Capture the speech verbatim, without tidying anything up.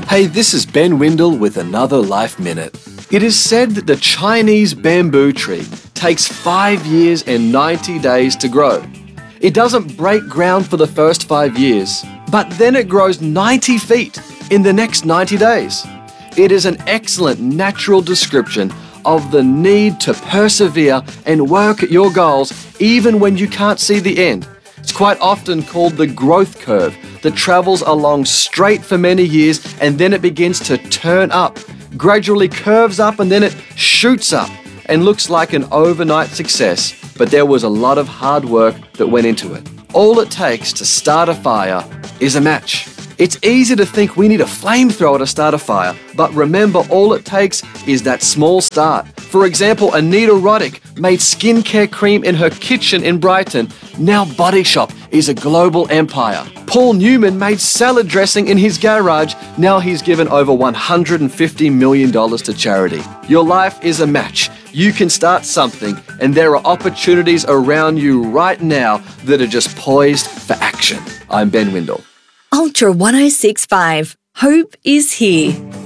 Hey, this is Ben Windle with another Life Minute. It is said that the Chinese bamboo tree takes five years and ninety days to grow. It doesn't break ground for the first five years, but then it grows ninety feet in the next ninety days. It is an excellent natural description of the need to persevere and work at your goals even when you can't see the end. It's quite often called the growth curve that travels along straight for many years and then it begins to turn up, gradually curves up and then it shoots up and looks like an overnight success, but there was a lot of hard work that went into it. All it takes to start a fire is a match. It's easy to think we need a flamethrower to start a fire, but remember all it takes is that small start. For example, Anita Roddick made skincare cream in her kitchen in Brighton. Now Body Shop is a global empire. Paul Newman made salad dressing in his garage. Now he's given over one hundred fifty million dollars to charity. Your life is a match. You can start something, and there are opportunities around you right now that are just poised for action. I'm Ben Windle. Ultra one oh six point five. Hope is here.